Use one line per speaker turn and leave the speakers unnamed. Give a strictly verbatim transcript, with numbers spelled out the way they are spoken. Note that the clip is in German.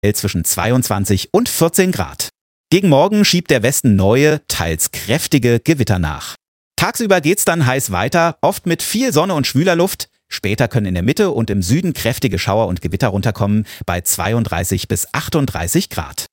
zwischen zweiundzwanzig und vierzehn Grad. Gegen Morgen schiebt der Westen neue, teils kräftige Gewitter nach. Tagsüber geht's dann heiß weiter, oft mit viel Sonne und schwüler Luft. Später können in der Mitte und im Süden kräftige Schauer und Gewitter runterkommen bei zweiunddreißig bis achtunddreißig Grad.